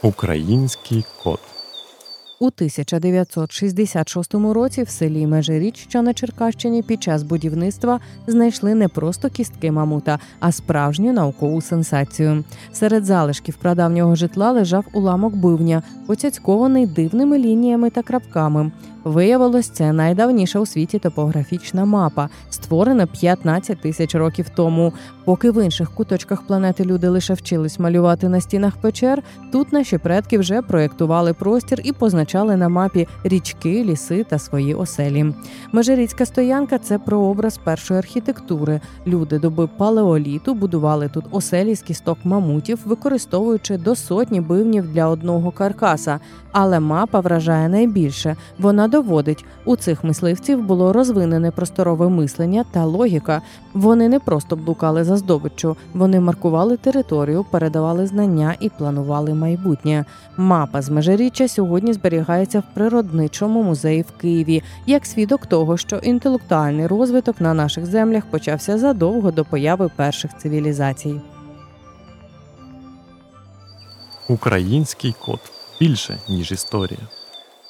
Український кот. У 1966 році в селі Межиріч, що на Черкащині, під час будівництва знайшли не просто кістки мамута, а справжню наукову сенсацію. Серед залишків прадавнього житла лежав уламок бивня, поцяцькований дивними лініями та крапками. Виявилось, це найдавніша у світі топографічна мапа, створена 15 тисяч років тому. Поки в інших куточках планети люди лише вчились малювати на стінах печер, тут наші предки вже проєктували простір і позначали на мапі річки, ліси та свої оселі. Межиріцька стоянка – це прообраз першої архітектури. Люди доби палеоліту будували тут оселі з кісток мамутів, використовуючи до сотні бивнів для одного каркаса. Але мапа вражає найбільше. Вона доводить, у цих мисливців було розвинене просторове мислення та логіка. Вони не просто блукали за здобиччю, вони маркували територію, передавали знання і планували майбутнє. Мапа з Межиріччя сьогодні зберігається в Природничому музеї в Києві, як свідок того, що інтелектуальний розвиток на наших землях почався задовго до появи перших цивілізацій. Український кот. Більше, ніж історія.